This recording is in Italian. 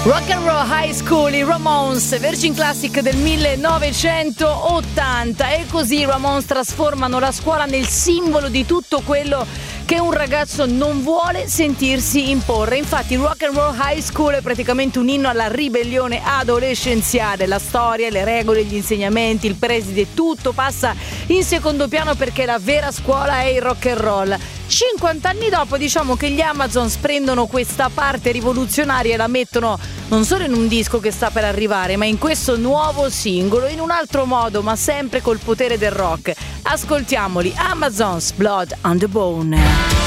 Rock and Roll High School, i Ramones, Virgin Classic del 1980. E così i Ramones trasformano la scuola nel simbolo di tutto quello che un ragazzo non vuole sentirsi imporre. Infatti Rock and Roll High School è praticamente un inno alla ribellione adolescenziale. La storia, le regole, gli insegnamenti, il preside, tutto passa in secondo piano perché la vera scuola è il rock and roll. 50 anni dopo diciamo che gli Amazons prendono questa parte rivoluzionaria e la mettono non solo in un disco che sta per arrivare, ma in questo nuovo singolo, in un altro modo, ma sempre col potere del rock. Ascoltiamoli, Amazons, Blood on the Bone.